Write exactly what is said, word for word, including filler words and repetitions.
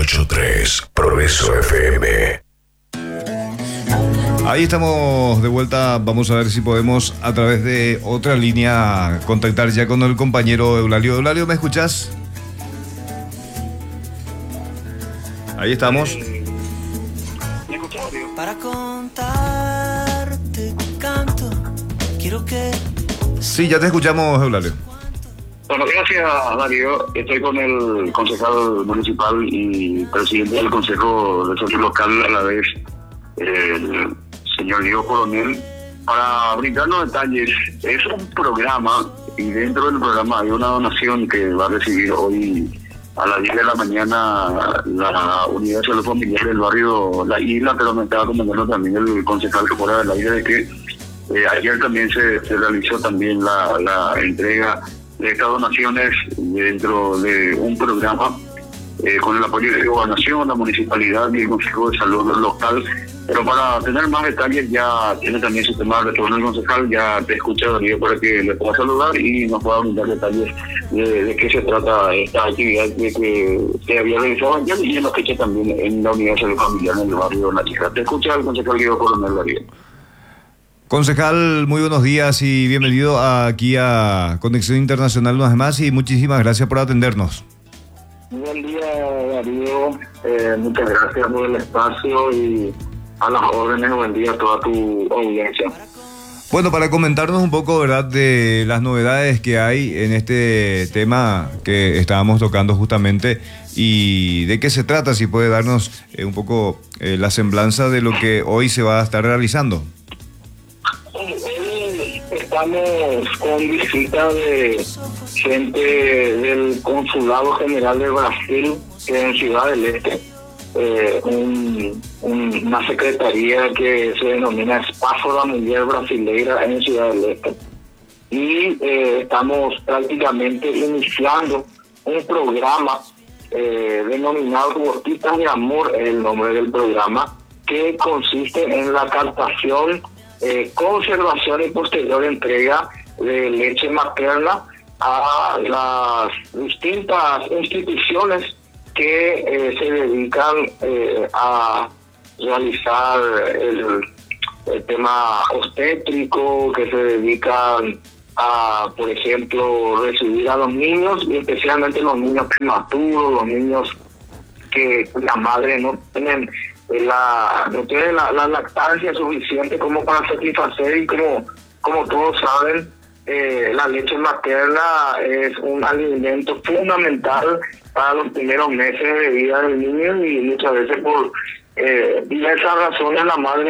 ocho tres, Progreso F M. Ahí estamos de vuelta. Vamos a ver si podemos a través de otra línea contactar ya con el compañero Eulalio. Eulalio, ¿me escuchás? Ahí estamos. Para contarte canto, quiero que... Sí, ya te escuchamos, Eulalio. Bueno, gracias, Darío. Estoy con el concejal municipal y presidente del Consejo del Centro Local a la vez, el señor Diego Coronel, para brindarnos detalles. Es un programa y dentro del programa hay una donación que va a recibir hoy a las diez de la mañana la Unidad de Salud Familiar del barrio La Isla, pero me estaba comentando también el concejal que fuera del aire de que eh, ayer también se, se realizó también la, la entrega de estas donaciones dentro de un programa eh, con el apoyo de la Gobernación, la Municipalidad y el Consejo de Salud Local. Pero para tener más detalles, ya tiene también su tema de retorno el concejal, ya te escucha, Darío, para que le pueda saludar y nos pueda brindar detalles de, de qué se trata esta actividad de que se había realizado ayer y en la fecha también en la Unidad de Salud Familiar en el barrio La Isla. Te escucha el concejal Diego Coronel, Darío. Concejal, muy buenos días y bienvenido aquí a Conexión Internacional una vez más y muchísimas gracias por atendernos. Buen día, Darío. Eh, muchas gracias por el espacio y a las órdenes. Buen día a toda tu audiencia. Bueno, para comentarnos un poco, ¿verdad?, de las novedades que hay en este tema que estábamos tocando justamente y de qué se trata, si puede darnos eh, un poco eh, la semblanza de lo que hoy se va a estar realizando. Estamos con visita de gente del Consulado General de Brasil en Ciudad del Este, eh, un, un, una secretaría que se denomina Espacio da Mulher Brasileira en Ciudad del Este. Y eh, estamos prácticamente iniciando un programa eh, denominado Gotitas de Amor, es el nombre del programa, que consiste en la captación, Eh, conservación y posterior entrega de leche materna a las distintas instituciones que eh, se dedican eh, a realizar el, el tema obstétrico, que se dedican a, por ejemplo, recibir a los niños, y especialmente los niños prematuros, los niños que la madre no tienen la no tiene la, la lactancia suficiente como para satisfacer, y como como todos saben, eh, la leche materna es un alimento fundamental para los primeros meses de vida del niño, y muchas veces por eh, diversas razones la madre